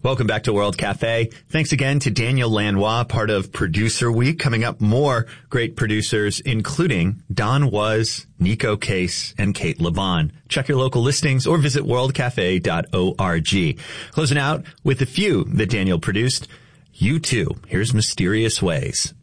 Welcome back to World Cafe. Thanks again to Daniel Lanois, part of Producer Week. Coming up, more great producers, including Don Was, Nico Case, and Kate Levon. Check your local listings or visit worldcafe.org. Closing out with a few that Daniel produced. U2, here's Mysterious Ways.